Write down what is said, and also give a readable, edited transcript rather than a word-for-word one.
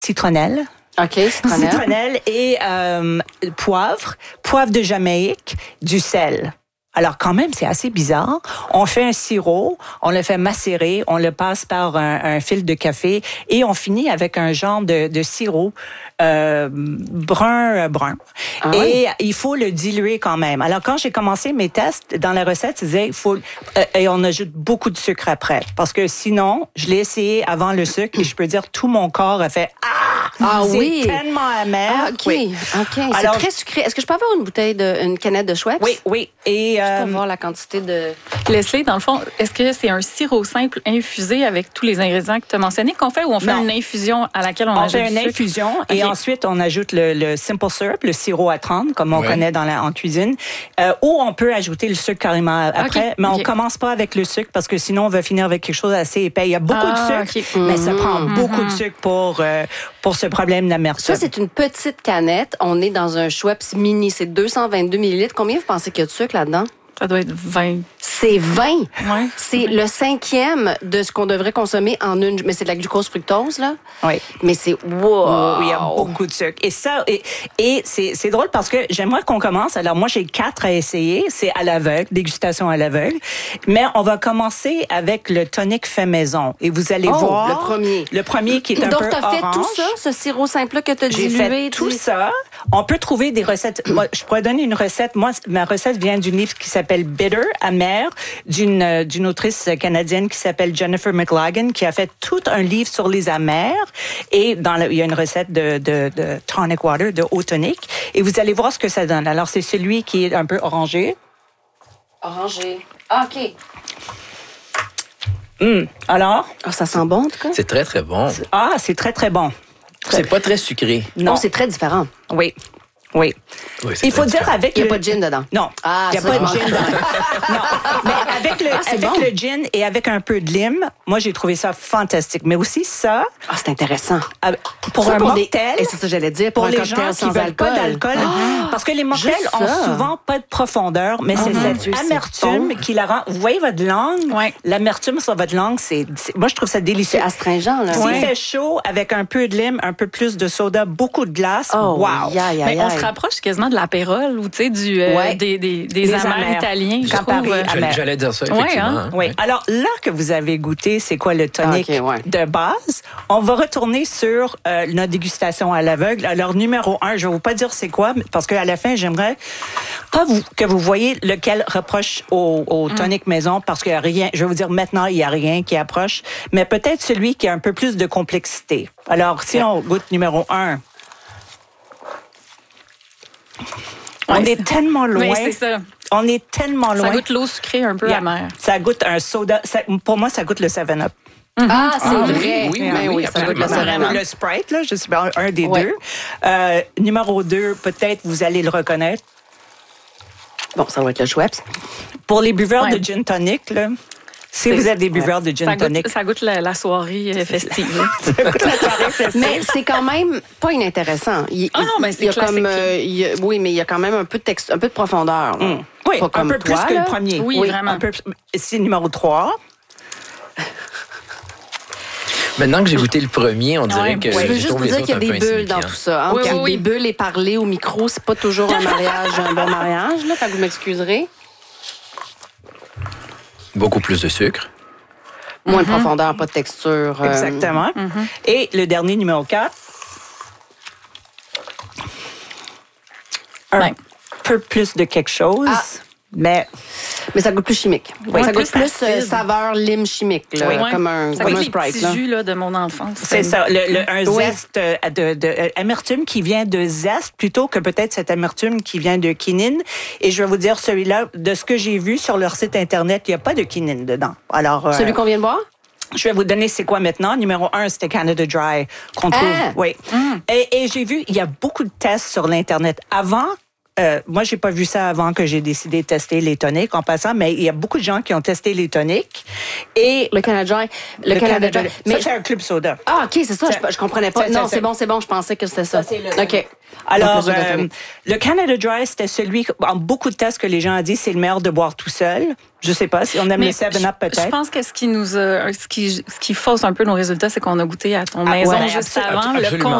citronnelle. OK, Citronnelle et poivre de Jamaïque, du sel. Alors, quand même, c'est assez bizarre. On fait un sirop, on le fait macérer, on le passe par un fil de café et on finit avec un genre de sirop brun. Ah, et il faut le diluer quand même. Alors, quand j'ai commencé mes tests, dans la recette, il disait, et on ajoute beaucoup de sucre après. Parce que sinon, je l'ai essayé avant le sucre et je peux dire, tout mon corps a fait, c'est tellement amer. Ah, OK. Alors, c'est très sucré. Est-ce que je peux avoir une canette de Schweppes? Oui. Et, pour voir la quantité de... Leslie, dans le fond, est-ce que c'est un sirop simple infusé avec tous les ingrédients que tu as mentionnés qu'on fait ou on fait une infusion à laquelle on ajoute du sucre? On fait une infusion et ensuite on ajoute le simple syrup, le sirop à 30, comme on connaît en cuisine, ou on peut ajouter le sucre carrément après, mais on commence pas avec le sucre parce que sinon on va finir avec quelque chose d'assez épais. Il y a beaucoup de sucre, mais ça prend beaucoup de sucre pour ce problème d'amertume. Ça, c'est une petite canette. On est dans un Schweppes mini. C'est 222 ml. Combien vous pensez qu'il y a de sucre là-dedans? Ça doit être 20. C'est 20. Ouais. C'est le 5e de ce qu'on devrait consommer en une... Mais c'est de la glucose fructose, là? Oui. Mais c'est... Wow! Il y a beaucoup de sucre. Et ça, et c'est drôle parce que j'aimerais qu'on commence. Alors, moi, j'ai 4 à essayer. C'est à l'aveugle, dégustation à l'aveugle. Mais on va commencer avec le tonic fait maison. Et vous allez voir... le premier. Le premier qui est un Donc, peu orange. Donc, tu as fait tout ça, ce sirop simple-là que tu as dilué? J'ai fait tout ça. On peut trouver des recettes. Moi, je pourrais donner une recette. Moi, ma recette vient d'une livre qui s'appelle Bitter, amer, d'une autrice canadienne qui s'appelle Jennifer McLagan, qui a fait tout un livre sur les amers. Et il y a une recette de tonic water, de eau tonique. Et vous allez voir ce que ça donne. Alors, c'est celui qui est un peu orangé. Orangé. Ah, OK. Alors? Ça sent bon, en tout cas? C'est très, très bon. C'est très, très bon. C'est pas très sucré. Non, c'est très différent. Oui. Il faut dire avec il n'y a pas de gin dedans. Non, il n'y a pas de gin dedans. Non, mais avec le gin et avec un peu de lime, moi j'ai trouvé ça fantastique. Mais aussi ça. C'est intéressant. Pour un mocktail. Et c'est ça que j'allais dire. Pour un les cocktail gens qui veulent pas d'alcool. Parce que les mocktails ont souvent pas de profondeur, mais c'est cette amertume qui la rend. Vous voyez votre langue? Oui. L'amertume sur votre langue, moi je trouve ça délicieux. C'est astringent, là. S'il fait chaud, avec un peu de lime, un peu plus de soda, beaucoup de glace. Wow! On se rapproche quasiment de l'apérole ou tu sais des amers italiens, je trouve. J'allais dire ça, effectivement. Oui. Alors là que vous avez goûté, c'est quoi le tonic de base? On va retourner sur notre dégustation à l'aveugle. Alors numéro 1, je vais vous pas dire c'est quoi, parce qu'à la fin, j'aimerais pas que vous voyez lequel reproche au tonic maison, parce qu'il y a rien. Je vais vous dire maintenant, il y a rien qui approche, mais peut-être celui qui a un peu plus de complexité. Alors si on goûte numéro 1. On est tellement loin. Oui, c'est ça. On est tellement loin. Ça goûte l'eau sucrée un peu amère. Ça goûte un soda. Pour moi, ça goûte le 7-Up. C'est vrai. Oui, ça goûte le 7-Up. Le Sprite, là, je sais pas, un des deux. Numéro 2, peut-être vous allez le reconnaître. Bon, ça va être le Schweppes. Pour les buveurs de gin tonic, là, si vous êtes des buveurs de gin tonic. Ça goûte la soirée festive. Ça goûte la soirée festive. Mais c'est quand même pas inintéressant. C'est classique. Oui, mais il y a quand même un peu de profondeur. Là. Oui, un peu plus que le premier. Oui, vraiment. C'est numéro 3. Maintenant que j'ai goûté le premier, on dirait que je veux juste vous dire qu'il y a des bulles dans tout ça. Hein? Des bulles et parler au micro, c'est pas toujours un bon mariage. Là, vous m'excuserez. Beaucoup plus de sucre. Moins de profondeur, pas de texture. Exactement. Et le dernier, numéro 4. Un peu plus de quelque chose, mais ça goûte plus chimique. Oui, ça goûte plus saveur lime chimique, là, comme un Ça Sprite. goûte les petits jus là, de mon enfance. C'est ça, un zeste de amertume qui vient de zeste plutôt que peut-être cette amertume qui vient de quinine. Et je vais vous dire, celui-là, de ce que j'ai vu sur leur site Internet, il n'y a pas de quinine dedans. Alors, celui qu'on vient de boire? Je vais vous donner c'est quoi maintenant. Numéro 1, c'était Canada Dry qu'on trouve. Oui. Et j'ai vu, il y a beaucoup de tests sur l'Internet. Avant moi, j'ai pas vu ça avant que j'ai décidé de tester les toniques en passant, mais il y a beaucoup de gens qui ont testé les toniques. Et le Canada Dry. Le Canada Dry. Mais ça, c'est un club soda. Ah, OK, c'est ça. Je comprenais pas. Non, c'est bon. Je pensais que c'était ça. OK. Alors, le Canada Dry, c'était celui, en beaucoup de tests que les gens ont dit, c'est le meilleur de boire tout seul. Je sais pas si on aime les 7-Up peut-être. Je pense que ce qui fausse un peu nos résultats, c'est qu'on a goûté à ton maison juste avant. Absolument.